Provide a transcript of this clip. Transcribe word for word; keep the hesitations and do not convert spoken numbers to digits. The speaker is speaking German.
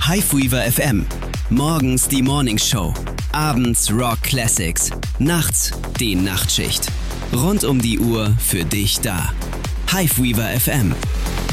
Hiveweaver F M. Morgens die Morning Show. Abends Rock Classics. Nachts die Nachtschicht. Rund um die Uhr für dich da. Hiveweaver F M.